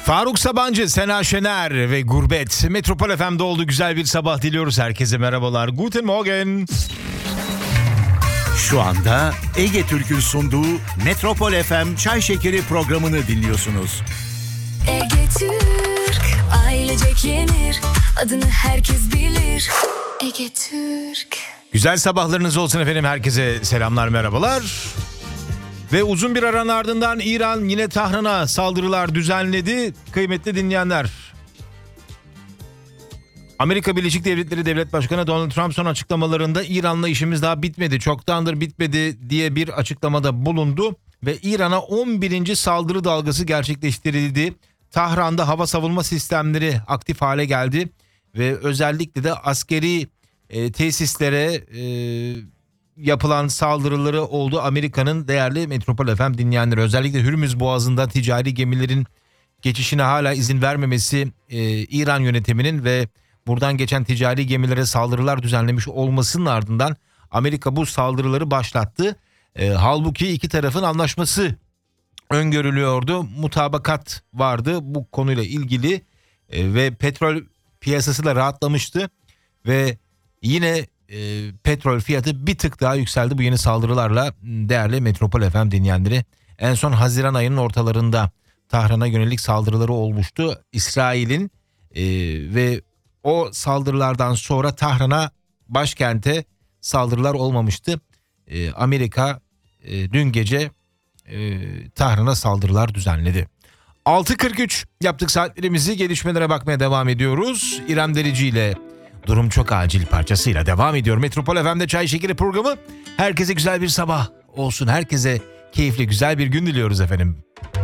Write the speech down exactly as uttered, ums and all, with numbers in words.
Faruk Sabancı, Sena Şener ve Gurbet. Metropol F M'de oldu. Güzel bir sabah diliyoruz herkese. Merhabalar. Guten Morgen. Şu anda Ege Türk'ün sunduğu Metropol F M Çay Şekeri programını dinliyorsunuz. Ege Türk, ailecek yenir, adını herkes bilir. Ege Türk. Güzel sabahlarınız olsun efendim. Herkese selamlar, merhabalar. Ve uzun bir aranın ardından İran yine Tahran'a saldırılar düzenledi. Kıymetli dinleyenler, Amerika Birleşik Devletleri Devlet Başkanı Donald Trump son açıklamalarında İran'la işimiz daha bitmedi, çoktandır bitmedi diye bir açıklamada bulundu. Ve İran'a on birinci saldırı dalgası gerçekleştirildi. Tahran'da hava savunma sistemleri aktif hale geldi. Ve özellikle de askeri e, tesislere e, yapılan saldırıları oldu. Amerika'nın değerli Metropol F M dinleyenleri, özellikle Hürmüz Boğazı'nda ticari gemilerin geçişine hala izin vermemesi, e, İran yönetiminin ve buradan geçen ticari gemilere saldırılar düzenlemiş olmasının ardından Amerika bu saldırıları başlattı. E, halbuki iki tarafın anlaşması öngörülüyordu. Mutabakat vardı bu konuyla ilgili e, ve petrol piyasası da rahatlamıştı ve yine e, petrol fiyatı bir tık daha yükseldi bu yeni saldırılarla değerli Metropol F M dinleyenleri. En son Haziran ayının ortalarında Tahran'a yönelik saldırıları olmuştu İsrail'in e, ve o saldırılardan sonra Tahran'a, başkente saldırılar olmamıştı. E, Amerika e, dün gece e, Tahran'a saldırılar düzenledi. altı kırk üç yaptık saatlerimizi, gelişmelere bakmaya devam ediyoruz. İrem Derici ile Durum Çok Acil parçasıyla devam ediyor. Metropol F M'de Çay Şekeri programı. Herkese güzel bir sabah olsun. Herkese keyifli, güzel bir gün diliyoruz efendim.